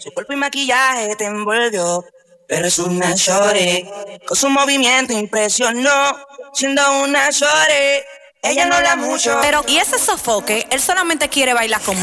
Su cuerpo y maquillaje te envolvió, pero es una shorty. Con su movimiento impresionó, siendo una shorty. Ella no habla mucho, pero y ese sofoque, él solamente quiere bailar conmigo.